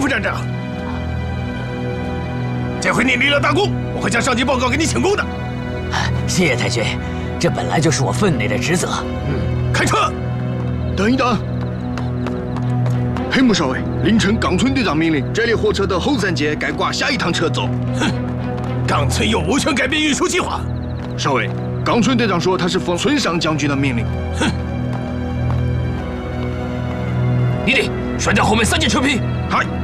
副站长，这回你立了大功，我会将上级报告给你请功的。 谢谢太君，这本来就是我分内的职责。 开车。 等一等，黑木少尉，凌晨冈村队长命令，这列火车的后3节该挂下一趟车走。 哼，冈村又无权改变运输计划。 少尉，冈村队长说他是奉村上将军的命令。 哼， 你得甩掉后面3节车皮。 嗨。